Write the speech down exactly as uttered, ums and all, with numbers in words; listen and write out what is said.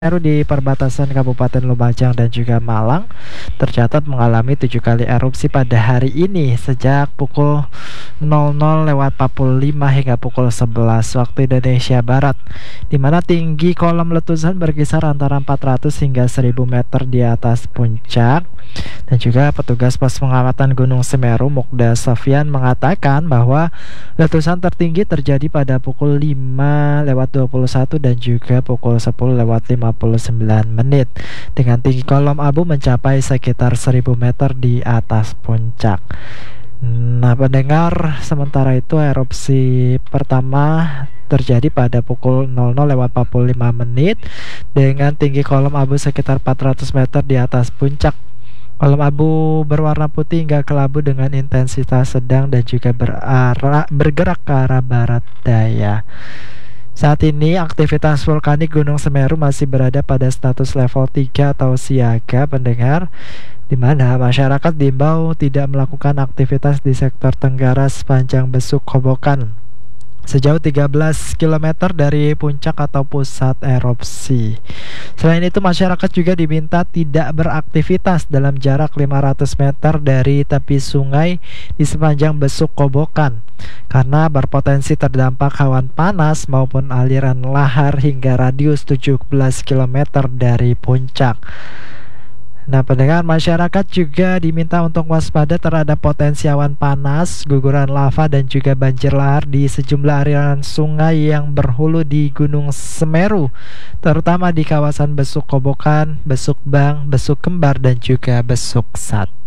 Semeru di perbatasan Kabupaten Lumajang dan juga Malang tercatat mengalami tujuh kali erupsi pada hari ini sejak pukul nol nol lewat empat puluh lima hingga pukul sebelas waktu Indonesia Barat, di mana tinggi kolom letusan berkisar antara empat ratus hingga seribu meter di atas puncak. Dan juga petugas pos pengamatan Gunung Semeru Mukda Sofyan mengatakan bahwa letusan tertinggi terjadi pada pukul lima lewat dua puluh satu dan juga pukul sepuluh lewat lima puluh sembilan menit dengan tinggi kolom abu mencapai sekitar seribu meter di atas puncak. Nah, pendengar, sementara itu erupsi pertama terjadi pada pukul nol nol lewat empat puluh lima menit dengan tinggi kolom abu sekitar empat ratus meter di atas puncak. Kolom abu berwarna putih hingga kelabu dengan intensitas sedang dan juga berarah, bergerak ke arah barat daya. Saat ini aktivitas vulkanik Gunung Semeru masih berada pada status level tiga atau siaga, pendengar, di mana masyarakat diimbau tidak melakukan aktivitas di sektor tenggara sepanjang besuk kobokan sejauh tiga belas kilometer dari puncak atau pusat erupsi. Selain itu, masyarakat juga diminta tidak beraktivitas dalam jarak lima ratus meter dari tepi sungai di sepanjang besuk kobokan karena berpotensi terdampak awan panas maupun aliran lahar hingga radius tujuh belas kilometer dari puncak. Nah, pendengar, masyarakat juga diminta untuk waspada terhadap potensi awan panas, guguran lava, dan juga banjir lahar di sejumlah aliran sungai yang berhulu di Gunung Semeru, terutama di kawasan Besuk Kobokan, Besuk Bang, Besuk Kembar, dan juga Besuk Satu.